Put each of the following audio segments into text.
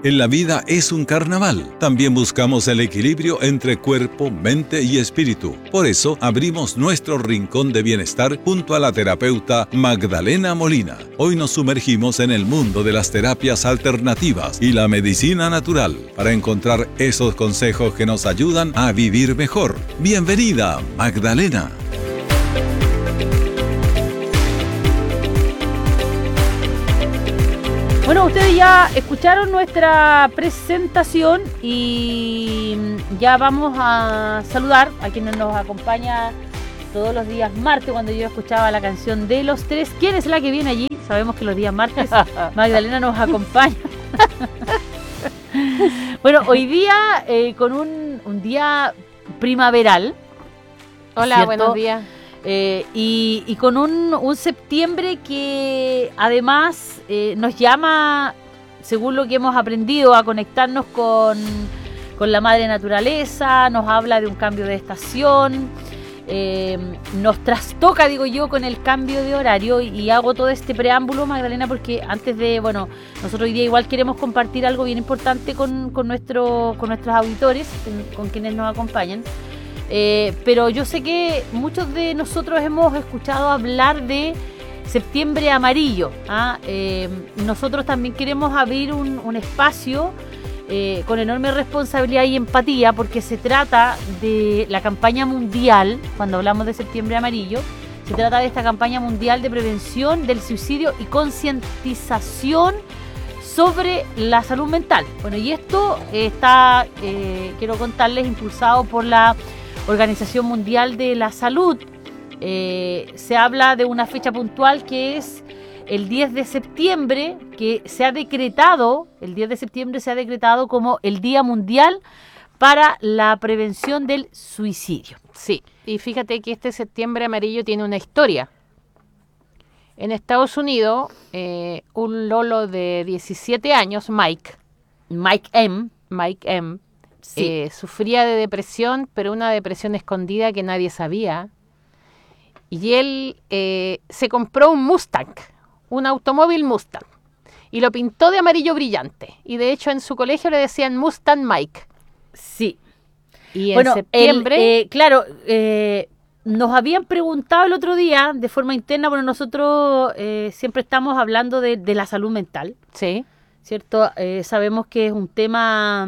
En la vida es un carnaval. También buscamos el equilibrio entre cuerpo, mente y espíritu. Por eso abrimos nuestro rincón de bienestar junto a la terapeuta Magdalena Molina. Hoy nos sumergimos en el mundo de las terapias alternativas y la medicina natural para encontrar esos consejos que nos ayudan a vivir mejor. Bienvenida, Magdalena. Bueno, ustedes ya escucharon nuestra presentación y ya vamos a saludar a quienes nos acompaña todos los días martes cuando yo escuchaba la canción de Los Tres. ¿Quién es la que viene allí? Sabemos que los días martes Magdalena nos acompaña. Bueno, hoy día con un día primaveral. Hola, ¿cierto? Buenos días. Y con un septiembre que además nos llama, según lo que hemos aprendido, a conectarnos con la madre naturaleza, nos habla de un cambio de estación, nos trastoca, digo yo, con el cambio de horario y hago todo este preámbulo, Magdalena, porque antes de, bueno, nosotros hoy día igual queremos compartir algo bien importante con nuestros auditores, con quienes nos acompañan. Pero yo sé que muchos de nosotros hemos escuchado hablar de septiembre amarillo. Nosotros también queremos abrir un espacio con enorme responsabilidad y empatía, porque se trata de la campaña mundial. Cuando hablamos de septiembre amarillo, se trata de esta campaña mundial de prevención del suicidio y concientización sobre la salud mental. Bueno, y esto está, quiero contarles, impulsado por la Organización Mundial de la Salud. Se habla de una fecha puntual que es el 10 de septiembre, que se ha decretado, el 10 de septiembre se ha decretado como el Día Mundial para la Prevención del Suicidio. Sí, y fíjate que este septiembre amarillo tiene una historia. En Estados Unidos, un lolo de 17 años, Mike M., sí. Sufría de depresión, pero una depresión escondida que nadie sabía. Y él se compró un Mustang, un automóvil Mustang, y lo pintó de amarillo brillante. Y de hecho en su colegio le decían Mustang Mike. Sí. Y en septiembre... nos habían preguntado el otro día de forma interna, bueno, nosotros siempre estamos hablando de la salud mental. Sí. ¿Cierto? Sabemos que es un tema...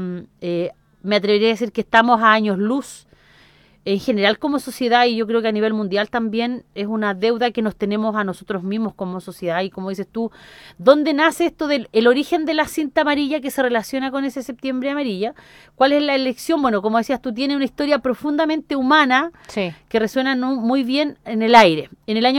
me atrevería a decir que estamos a años luz en general como sociedad, y yo creo que a nivel mundial también es una deuda que nos tenemos a nosotros mismos como sociedad. Y como dices tú, ¿dónde nace esto del el origen de la cinta amarilla que se relaciona con ese septiembre amarilla? ¿Cuál es la elección? Bueno, como decías tú, tiene una historia profundamente humana, sí, que resuena muy bien en el aire. En el año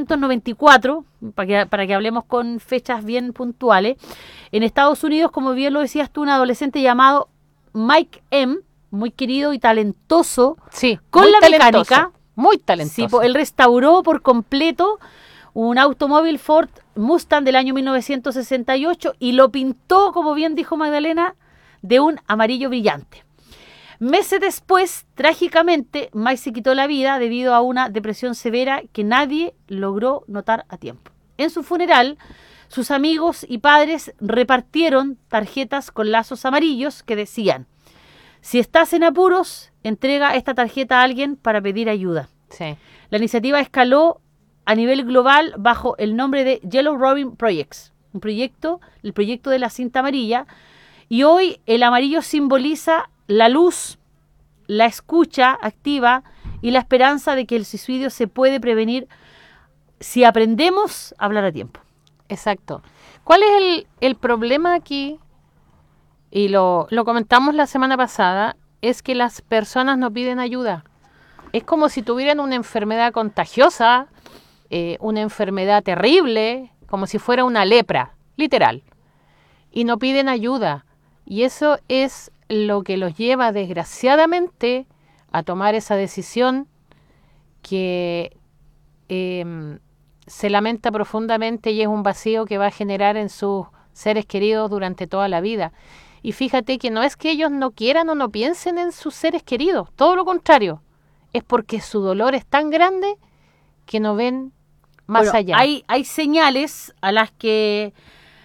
1994, para que hablemos con fechas bien puntuales, en Estados Unidos, como bien lo decías tú, un adolescente llamado Mike M., muy querido y talentoso, sí, con la mecánica, muy talentoso. Sí, él restauró por completo un automóvil Ford Mustang del año 1968 y lo pintó, como bien dijo Magdalena, de un amarillo brillante. Meses después, trágicamente, Mike se quitó la vida debido a una depresión severa que nadie logró notar a tiempo. En su funeral, sus amigos y padres repartieron tarjetas con lazos amarillos que decían: si estás en apuros, entrega esta tarjeta a alguien para pedir ayuda. Sí. La iniciativa escaló a nivel global bajo el nombre de Yellow Robin Projects, el proyecto de la cinta amarilla, y hoy el amarillo simboliza la luz, la escucha activa y la esperanza de que el suicidio se puede prevenir si aprendemos a hablar a tiempo. Exacto. ¿Cuál es el problema aquí? Y lo comentamos la semana pasada, es que las personas no piden ayuda. Es como si tuvieran una enfermedad contagiosa, una enfermedad terrible, como si fuera una lepra, literal. Y no piden ayuda. Y eso es lo que los lleva, desgraciadamente, a tomar esa decisión que se lamenta profundamente y es un vacío que va a generar en sus seres queridos durante toda la vida. Y fíjate que no es que ellos no quieran o no piensen en sus seres queridos, todo lo contrario, es porque su dolor es tan grande que no ven más allá. Hay señales a las que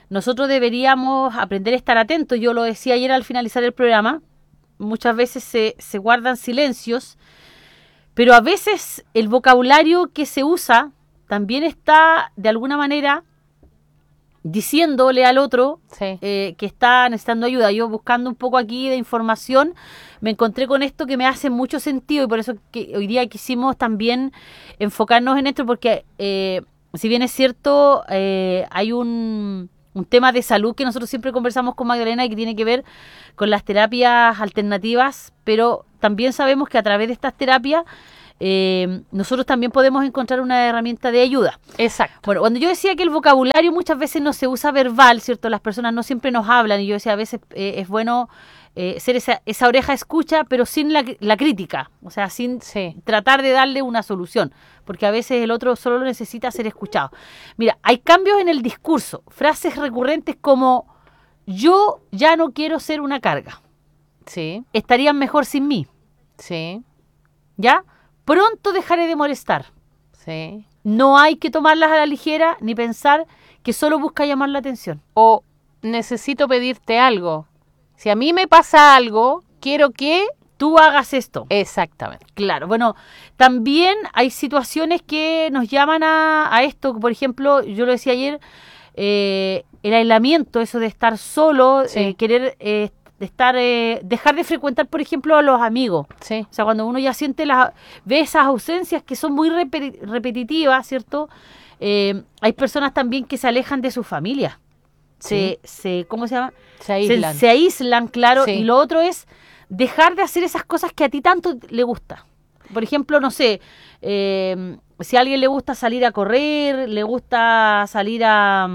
nosotros deberíamos aprender a estar atentos. Yo lo decía ayer al finalizar el programa, muchas veces se guardan silencios, pero a veces el vocabulario que se usa también está de alguna manera diciéndole al otro que está necesitando ayuda. Yo buscando un poco aquí de información me encontré con esto que me hace mucho sentido y por eso que hoy día quisimos también enfocarnos en esto porque si bien es cierto hay un tema de salud que nosotros siempre conversamos con Magdalena y que tiene que ver con las terapias alternativas, pero también sabemos que a través de estas terapias nosotros también podemos encontrar una herramienta de ayuda. Exacto. Bueno, cuando yo decía que el vocabulario muchas veces no se usa verbal, ¿cierto? Las personas no siempre nos hablan y yo decía a veces es bueno ser esa oreja escucha, pero sin la crítica, o sea, sin tratar de darle una solución, porque a veces el otro solo necesita ser escuchado. Mira, hay cambios en el discurso, frases recurrentes como yo ya no quiero ser una carga. Sí. Estarían mejor sin mí. Sí. ¿Ya? Pronto dejaré de molestar. Sí. No hay que tomarlas a la ligera ni pensar que solo busca llamar la atención. O necesito pedirte algo. Si a mí me pasa algo, quiero que tú hagas esto. Exactamente. Claro. Bueno, también hay situaciones que nos llaman a esto. Por ejemplo, yo lo decía ayer, el aislamiento, eso de estar solo, querer dejar de frecuentar, por ejemplo, a los amigos. Sí. O sea, cuando uno ya siente ve esas ausencias que son muy repetitivas, ¿cierto? Hay personas también que se alejan de su familia. Sí. ¿Cómo se llama? Se aíslan. Se aíslan, claro. Sí. Y lo otro es dejar de hacer esas cosas que a ti tanto le gusta. Por ejemplo, no sé, si a alguien le gusta salir a correr, le gusta salir a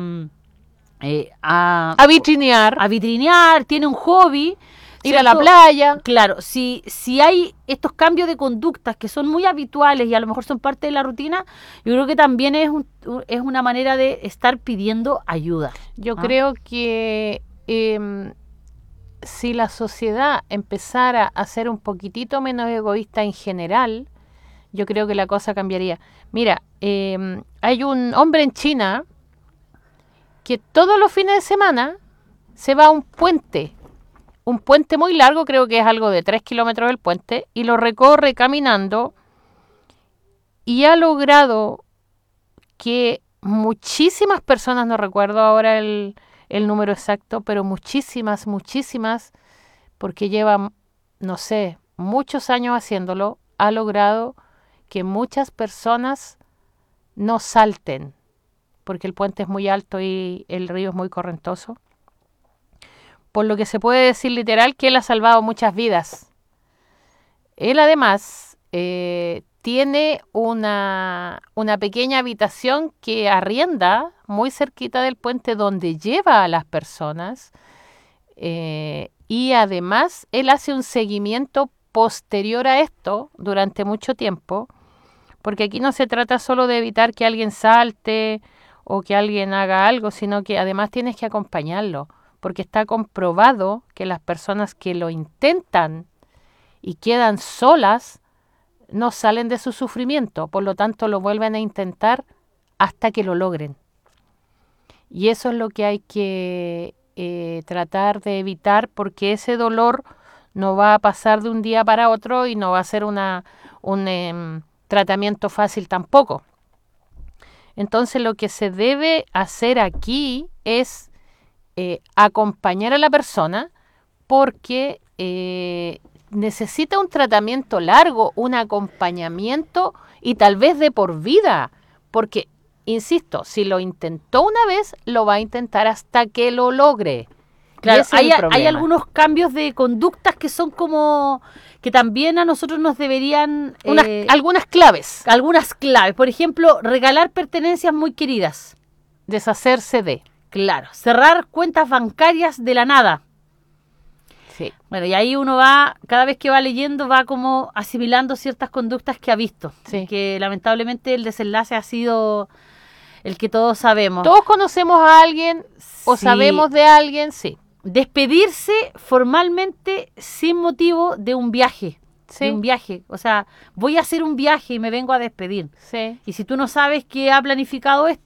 vitrinear, tiene un hobby, ir a la playa. Claro, si hay estos cambios de conductas que son muy habituales y a lo mejor son parte de la rutina, yo creo que también es una manera de estar pidiendo ayuda. Yo creo que si la sociedad empezara a ser un poquitito menos egoísta en general, yo creo que la cosa cambiaría. Mira, hay un hombre en China que todos los fines de semana se va a un puente muy largo, creo que es algo de 3 kilómetros el puente, y lo recorre caminando y ha logrado que muchísimas personas, no recuerdo ahora el número exacto, pero muchísimas, porque lleva, no sé, muchos años haciéndolo, ha logrado que muchas personas no salten, porque el puente es muy alto y el río es muy correntoso. Por lo que se puede decir literal que él ha salvado muchas vidas. Él además tiene una pequeña habitación que arrienda muy cerquita del puente donde lleva a las personas y además él hace un seguimiento posterior a esto durante mucho tiempo, porque aquí no se trata solo de evitar que alguien salte o que alguien haga algo, sino que además tienes que acompañarlo, porque está comprobado que las personas que lo intentan y quedan solas no salen de su sufrimiento, por lo tanto lo vuelven a intentar hasta que lo logren. Y eso es lo que hay que tratar de evitar, porque ese dolor no va a pasar de un día para otro y no va a ser un tratamiento fácil tampoco. Entonces lo que se debe hacer aquí es acompañar a la persona, porque necesita un tratamiento largo, un acompañamiento y tal vez de por vida, porque, insisto, si lo intentó una vez, lo va a intentar hasta que lo logre. Claro, hay algunos cambios de conductas que son como que también a nosotros nos deberían... algunas claves. Algunas claves. Por ejemplo, regalar pertenencias muy queridas. Deshacerse de. Claro. Cerrar cuentas bancarias de la nada. Sí. Bueno, y ahí uno va, cada vez que va leyendo, va como asimilando ciertas conductas que ha visto. Sí. Que lamentablemente el desenlace ha sido el que todos sabemos. Todos conocemos a alguien o sabemos de alguien, sí. Despedirse formalmente sin motivo de un viaje. Sí. De un viaje. O sea, voy a hacer un viaje y me vengo a despedir. Sí. Y si tú no sabes que ha planificado esto,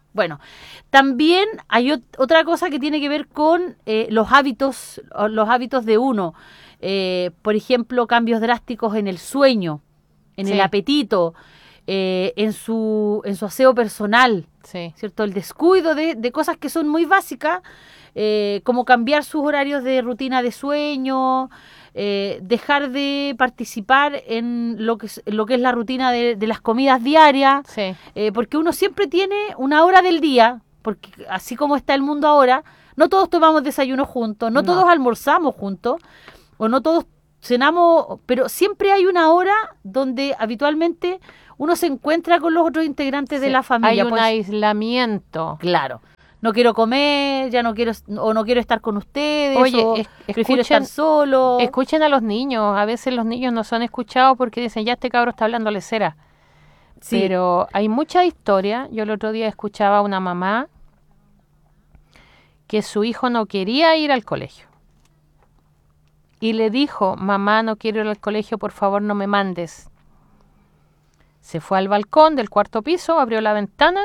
Bueno, también hay otra cosa que tiene que ver con los hábitos de uno. Por ejemplo, cambios drásticos en el sueño, en Sí. el apetito, en su aseo personal, Sí. ¿cierto? El descuido de cosas que son muy básicas, como cambiar sus horarios de rutina de sueño, dejar de participar en lo que es la rutina de las comidas diarias, Sí. porque uno siempre tiene una hora del día, porque así como está el mundo ahora, no todos tomamos desayuno juntos, no No. todos almorzamos juntos, o no todos cenamos, pero siempre hay una hora donde habitualmente uno se encuentra con los otros integrantes de Sí. la familia. Hay un pues, aislamiento. claro, no quiero comer, ya no quiero, o no quiero estar con ustedes, Oye, o prefiero estar solo. Escuchen a los niños. A veces los niños no son escuchados porque dicen, ya este cabro está hablando lesera. Sí. Pero hay mucha historia. Yo el otro día escuchaba a una mamá que su hijo no quería ir al colegio. Y le dijo, mamá, no quiero ir al colegio, por favor no me mandes. Se fue al balcón del cuarto piso, abrió la ventana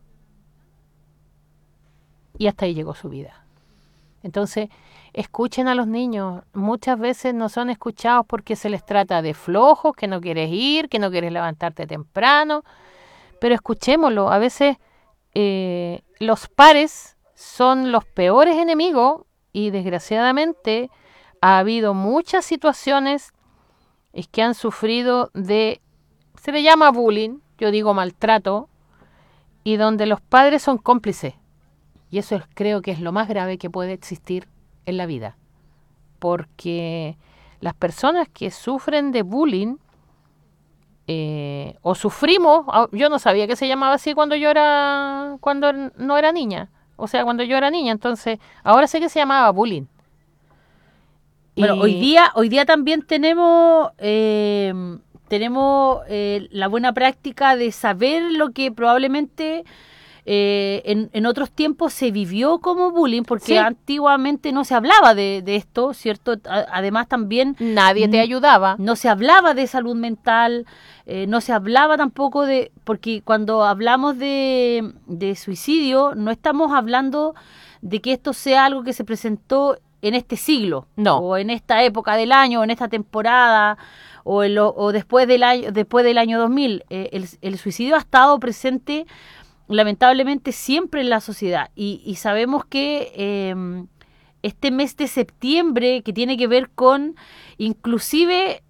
y hasta ahí llegó su vida. Entonces, escuchen a los niños. Muchas veces no son escuchados porque se les trata de flojos, que no quieres ir, que no quieres levantarte temprano. Pero escuchémoslo. A veces los pares son los peores enemigos y desgraciadamente ha habido muchas situaciones que han sufrido se le llama bullying, yo digo maltrato, y donde los padres son cómplices. Y eso creo que es lo más grave que puede existir en la vida. Porque las personas que sufren de bullying, o sufrimos, yo no sabía que se llamaba así cuando no era niña. O sea, cuando yo era niña, entonces, ahora sé que se llamaba bullying. Bueno, Y- hoy día también tenemos la buena práctica de saber lo que probablemente en otros tiempos se vivió como bullying, porque Sí. antiguamente no se hablaba de esto, ¿cierto? Además también Nadie te ayudaba. no se hablaba de salud mental, no se hablaba tampoco porque cuando hablamos de suicidio, no estamos hablando de que esto sea algo que se presentó en este siglo, No. o en esta época del año, o en esta temporada, o después del año 2000. El suicidio ha estado presente lamentablemente siempre en la sociedad, y sabemos que este mes de septiembre, que tiene que ver con inclusive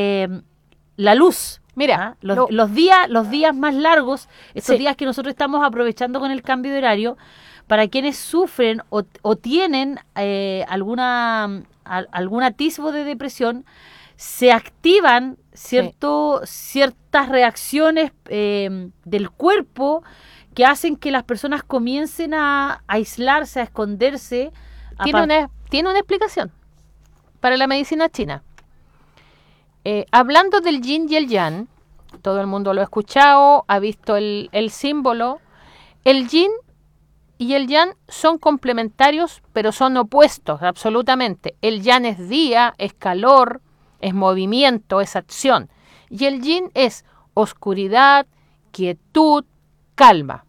la luz. Mira, Los días más largos, estos Sí. días que nosotros estamos aprovechando con el cambio de horario, para quienes sufren o tienen algún atisbo de depresión, se activan ciertas reacciones del cuerpo que hacen que las personas comiencen a aislarse, a esconderse. tiene una explicación para la medicina china. Hablando del yin y el yang, todo el mundo lo ha escuchado, ha visto el símbolo. El yin y el yang son complementarios, pero son opuestos, absolutamente. El yang es día, es calor, es movimiento, es acción. Y el yin es oscuridad, quietud, calma.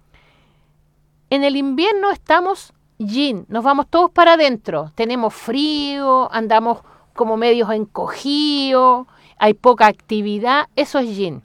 En el invierno estamos yin, nos vamos todos para adentro. Tenemos frío, andamos como medios encogidos, hay poca actividad, eso es yin.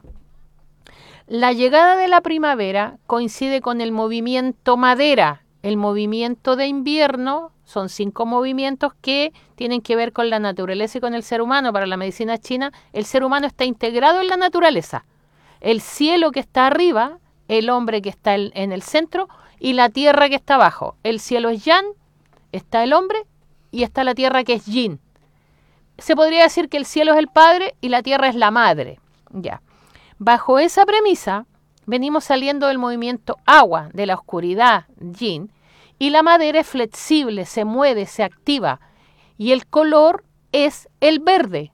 La llegada de la primavera coincide con el movimiento madera. El movimiento de invierno son 5 movimientos que tienen que ver con la naturaleza y con el ser humano. Para la medicina china, el ser humano está integrado en la naturaleza. El cielo que está arriba, el hombre que está en el centro y la tierra que está abajo. El cielo es yang, está el hombre y está la tierra que es yin. Se podría decir que el cielo es el padre y la tierra es la madre. Ya. Bajo esa premisa, venimos saliendo del movimiento agua, de la oscuridad, yin, y la madera es flexible, se mueve, se activa, y el color es el verde.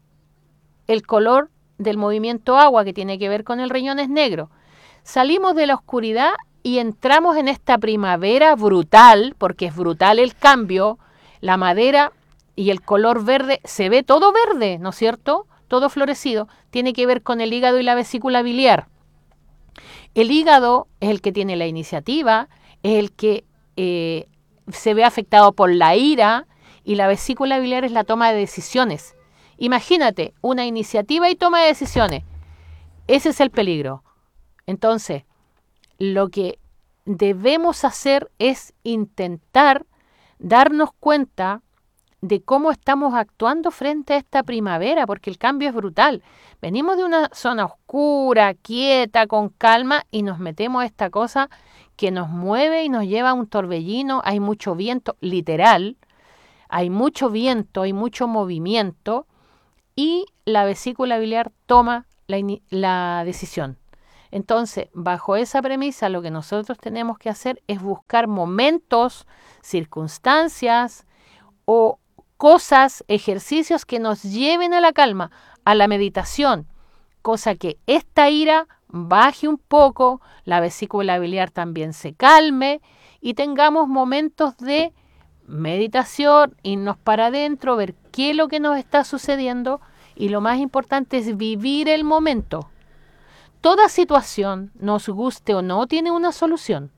El color del movimiento agua, que tiene que ver con el riñón, es negro. Salimos de la oscuridad y entramos en esta primavera brutal, porque es brutal el cambio. La madera y el color verde, se ve todo verde, ¿no es cierto?, todo florecido, tiene que ver con el hígado y la vesícula biliar. El hígado es el que tiene la iniciativa, es el que se ve afectado por la ira, y la vesícula biliar es la toma de decisiones. Imagínate, una iniciativa y toma de decisiones. Ese es el peligro. Entonces, lo que debemos hacer es intentar darnos cuenta de cómo estamos actuando frente a esta primavera, porque el cambio es brutal. Venimos de una zona oscura, quieta, con calma, y nos metemos a esta cosa que nos mueve y nos lleva a un torbellino. Hay mucho viento, literal, hay mucho viento, hay mucho movimiento, y la vesícula biliar toma la decisión. Entonces, bajo esa premisa, lo que nosotros tenemos que hacer es buscar momentos, circunstancias o cosas, ejercicios que nos lleven a la calma, a la meditación, cosa que esta ira baje un poco, la vesícula biliar también se calme y tengamos momentos de meditación, irnos para adentro, ver qué es lo que nos está sucediendo, y lo más importante es vivir el momento. Toda situación, nos guste o no, tiene una solución.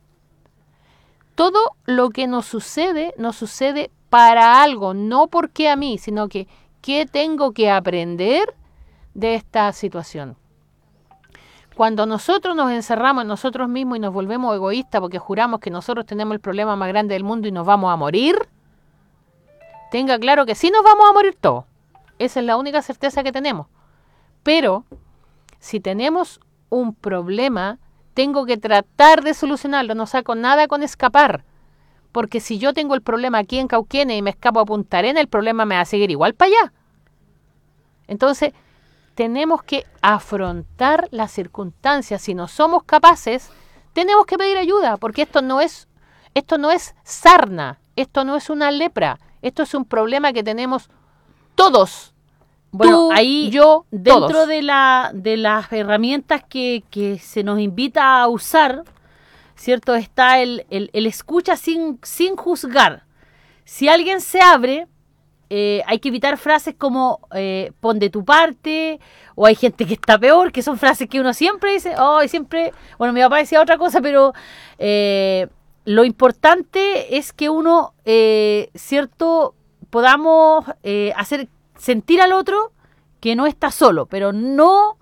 Todo lo que nos sucede para algo, no porque a mí, sino que ¿qué tengo que aprender de esta situación? Cuando nosotros nos encerramos en nosotros mismos y nos volvemos egoístas porque juramos que nosotros tenemos el problema más grande del mundo y nos vamos a morir, tenga claro que sí nos vamos a morir todos. Esa es la única certeza que tenemos. Pero si tenemos un problema, tengo que tratar de solucionarlo. No saco nada con escapar. Porque si yo tengo el problema aquí en Cauquenes y me escapo a Punta Arenas, el problema me va a seguir igual para allá. Entonces, tenemos que afrontar las circunstancias. Si no somos capaces, tenemos que pedir ayuda, porque esto no es sarna, esto no es una lepra, esto es un problema que tenemos todos. Bueno, tú, ahí yo, dentro todos. de las herramientas que se nos invita a usar, ¿cierto? Está el escucha sin juzgar. Si alguien se abre, hay que evitar frases como pon de tu parte, o hay gente que está peor, que son frases que uno siempre dice, y siempre, bueno, mi papá decía otra cosa, pero lo importante es que uno, ¿cierto? Podamos hacer sentir al otro que no está solo, pero no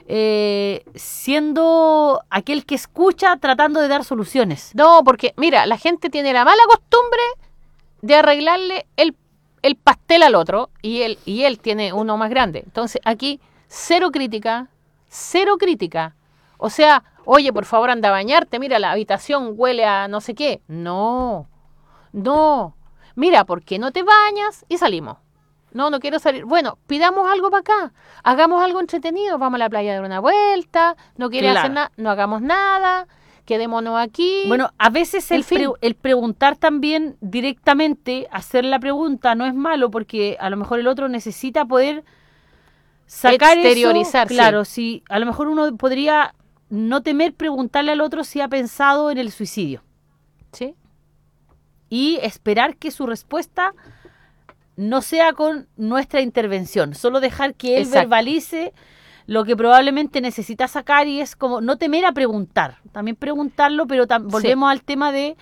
siendo aquel que escucha tratando de dar soluciones. No, porque mira, la gente tiene la mala costumbre de arreglarle el pastel al otro, y él tiene uno más grande. Entonces aquí cero crítica. O sea, oye, por favor anda a bañarte, mira, la habitación huele a no sé qué. No, mira, ¿por qué no te bañas? Y salimos. No quiero salir. Bueno, pidamos algo para acá, hagamos algo entretenido, vamos a la playa a dar una vuelta, no quiere hacer nada, no hagamos nada, quedémonos aquí. Bueno, a veces el preguntar también directamente, hacer la pregunta, no es malo, porque a lo mejor el otro necesita poder sacar exteriorizar, eso. Claro, sí, a lo mejor uno podría no temer preguntarle al otro si ha pensado en el suicidio. Sí. Y esperar que su respuesta no sea con nuestra intervención, solo dejar que él verbalice lo que probablemente necesita sacar, y es como no temer a preguntar, también preguntarlo, pero volvemos al tema de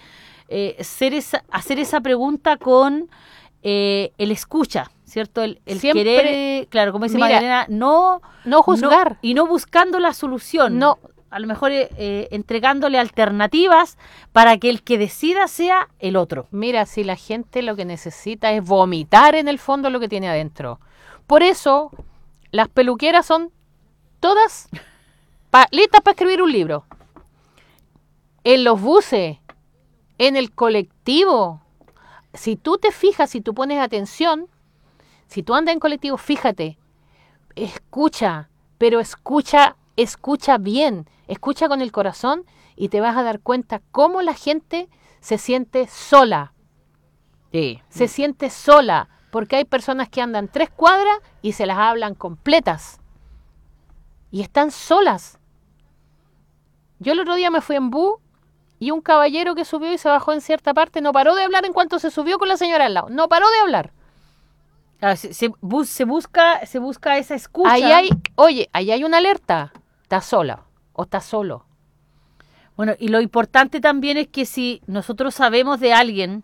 hacer esa pregunta con el escucha, ¿cierto? El siempre, querer, claro, como dice Magdalena, no juzgar. Y no buscando la solución. No. A lo mejor entregándole alternativas para que el que decida sea el otro. Mira, si la gente lo que necesita es vomitar en el fondo lo que tiene adentro. Por eso, las peluqueras son todas listas para escribir un libro. En los buses, en el colectivo. Si tú te fijas, si tú pones atención, si tú andas en colectivo, fíjate, escucha, pero escucha bien, escucha con el corazón, y te vas a dar cuenta cómo la gente se siente sola. Sí. Se siente sola, porque hay personas que andan 3 cuadras y se las hablan completas. Y están solas. Yo el otro día me fui en bus, y un caballero que subió y se bajó en cierta parte no paró de hablar en cuanto se subió con la señora al lado. No paró de hablar. Se busca esa escucha. Ahí hay una alerta. Estás sola o estás solo. Bueno, y lo importante también es que si nosotros sabemos de alguien,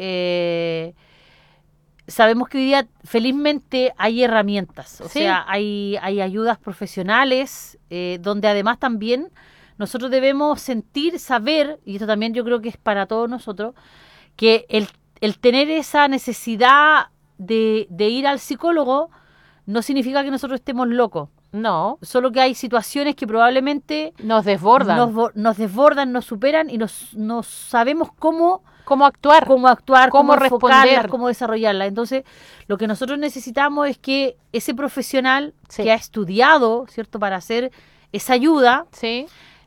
sabemos que hoy día felizmente hay herramientas, o Sí. sea, hay ayudas profesionales, donde además también nosotros debemos sentir, saber, y esto también yo creo que es para todos nosotros, que el tener esa necesidad de ir al psicólogo no significa que nosotros estemos locos. No, Solo que hay situaciones que probablemente nos desbordan. nos desbordan, nos superan y no sabemos cómo ¿Cómo actuar? actuar, cómo enfocarlas, responder. cómo desarrollarlas. Entonces, lo que nosotros necesitamos es que ese profesional Sí. que ha estudiado, ¿cierto?, para hacer esa ayuda, Sí,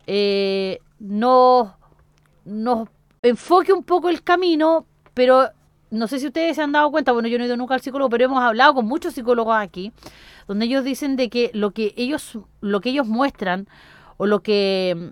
nos enfoque un poco el camino, pero no sé si ustedes se han dado cuenta, bueno, yo no he ido nunca al psicólogo, pero hemos hablado con muchos psicólogos aquí, donde ellos dicen de que lo que ellos muestran o lo que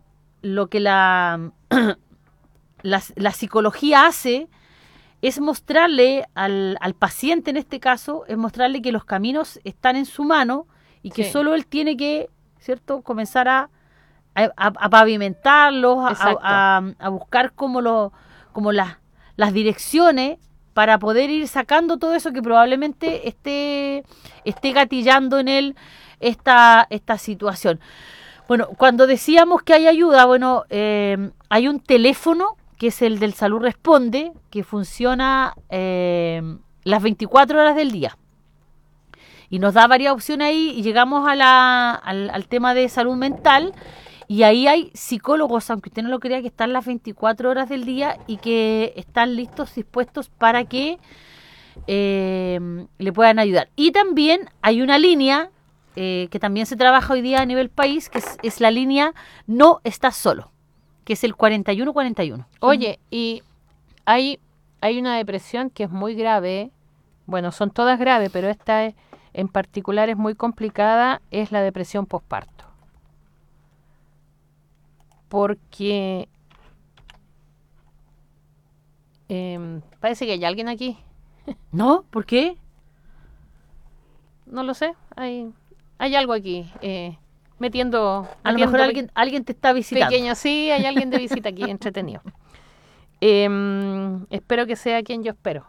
la psicología hace es mostrarle al paciente, en este caso, es mostrarle que los caminos están en su mano y que Sí. solo él tiene que, ¿cierto?, comenzar a pavimentarlos, Exacto. a buscar como las direcciones para poder ir sacando todo eso que probablemente esté gatillando en él esta situación. Bueno, cuando decíamos que hay ayuda, bueno, hay un teléfono que es el del Salud Responde, que funciona las 24 horas del día. Y nos da varias opciones ahí y llegamos al tema de salud mental. Y ahí hay psicólogos, aunque usted no lo crea, que están las 24 horas del día y que están listos, dispuestos para que le puedan ayudar. Y también hay una línea que también se trabaja hoy día a nivel país, que es la línea No Estás Solo, que es el 4141. Oye, y hay una depresión que es muy grave. Bueno, son todas graves, pero esta en particular es muy complicada, es la depresión posparto. Porque parece que hay alguien aquí. ¿No? ¿Por qué? No lo sé, hay algo aquí. Metiendo A lo mejor alguien te está visitando. pequeño, sí, hay alguien de visita aquí, entretenido. Espero que sea quien yo espero.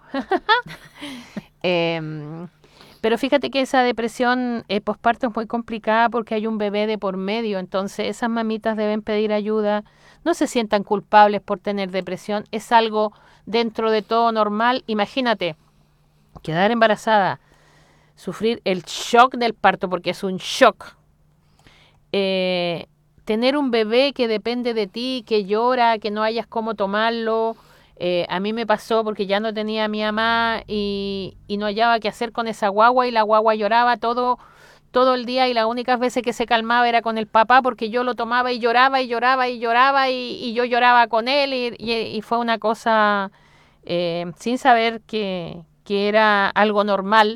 Pero fíjate que esa depresión posparto es muy complicada porque hay un bebé de por medio, entonces esas mamitas deben pedir ayuda, no se sientan culpables por tener depresión, es algo dentro de todo normal. Imagínate, quedar embarazada, sufrir el shock del parto, porque es un shock, tener un bebé que depende de ti, que llora, que no hayas cómo tomarlo. A mí me pasó porque ya no tenía a mi mamá y no hallaba qué hacer con esa guagua y la guagua lloraba todo el día y las únicas veces que se calmaba era con el papá porque yo lo tomaba y lloraba y lloraba y lloraba y yo lloraba con él y fue una cosa sin saber que era algo normal,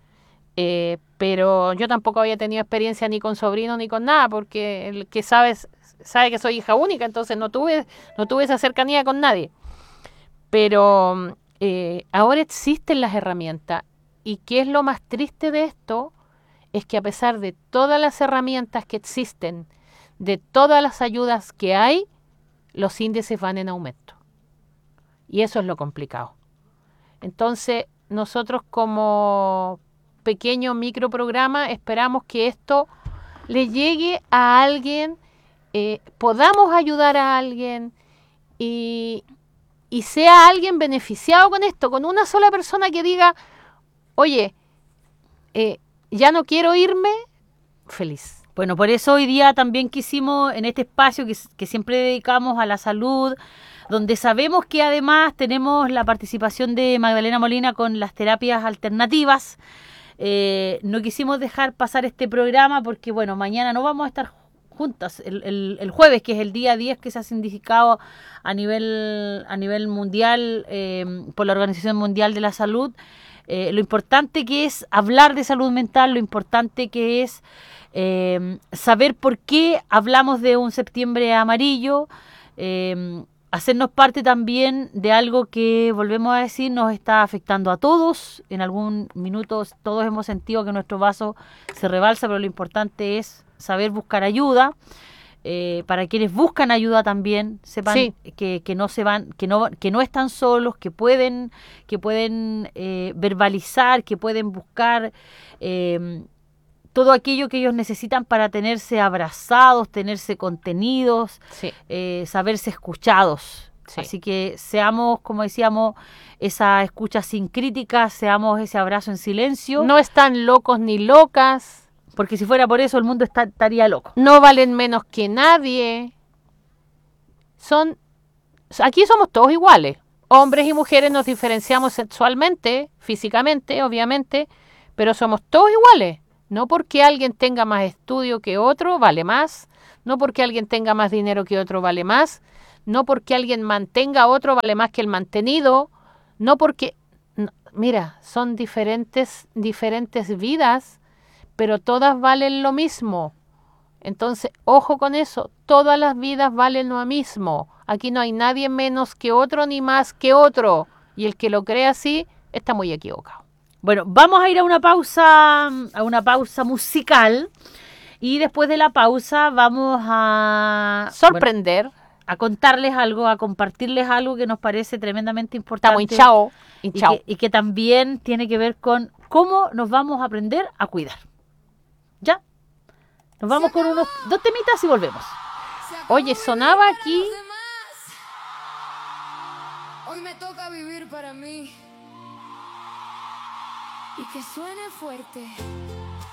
pero yo tampoco había tenido experiencia ni con sobrinos ni con nada porque el que sabe que soy hija única, entonces no tuve esa cercanía con nadie. Pero ahora existen las herramientas y ¿qué es lo más triste de esto? Es que a pesar de todas las herramientas que existen, de todas las ayudas que hay, los índices van en aumento. Y eso es lo complicado. Entonces, nosotros como pequeño microprograma esperamos que esto le llegue a alguien, podamos ayudar a alguien y sea alguien beneficiado con esto, con una sola persona que diga, oye, ya no quiero irme, feliz. Bueno, por eso hoy día también quisimos, en este espacio que siempre dedicamos a la salud, donde sabemos que además tenemos la participación de Magdalena Molina con las terapias alternativas, no quisimos dejar pasar este programa porque, bueno, mañana no vamos a estar juntas. El jueves, que es el día 10 que se ha significado a nivel mundial por la Organización Mundial de la Salud, lo importante que es hablar de salud mental, lo importante que es saber por qué hablamos de un septiembre amarillo, hacernos parte también de algo que, volvemos a decir, nos está afectando a todos. En algún minuto todos hemos sentido que nuestro vaso se rebalsa, pero lo importante es saber buscar ayuda. para quienes buscan ayuda también, sepan Sí. que no se van, que no están solos, que pueden verbalizar, que pueden buscar todo aquello que ellos necesitan para tenerse abrazados, tenerse contenidos, Sí. saberse escuchados. Sí. Así que seamos, como decíamos, esa escucha sin crítica, seamos ese abrazo en silencio, No están locos ni locas, porque si fuera por eso el mundo estaría loco. no valen menos que nadie. Aquí somos todos iguales. Hombres y mujeres nos diferenciamos sexualmente, físicamente, obviamente, pero somos todos iguales. No porque alguien tenga más estudio que otro vale más, no porque alguien tenga más dinero que otro vale más, no porque alguien mantenga a otro vale más que el mantenido, no porque... no, mira, son diferentes vidas, pero todas valen lo mismo. Entonces, ojo con eso, todas las vidas valen lo mismo. Aquí no hay nadie menos que otro ni más que otro. Y el que lo cree así está muy equivocado. Bueno, vamos a ir a una pausa musical y después de la pausa vamos a Sorprender. a contarles algo, a compartirles algo que nos parece tremendamente importante. Estamos hinchados. Y que también tiene que ver con cómo nos vamos a aprender a cuidar. ¿Ya? Nos vamos con unos 2 temitas y volvemos. Oye, sonaba aquí... Hoy me toca vivir para mí. Y que suene fuerte.